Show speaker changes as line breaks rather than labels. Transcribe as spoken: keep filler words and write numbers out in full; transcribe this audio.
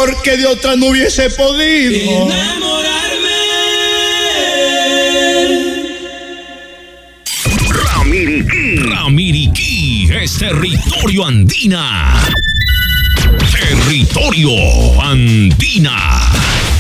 porque de otra no hubiese podido
enamorarme.
Ramiriquí. Ramiriquí es territorio andina. Territorio andina.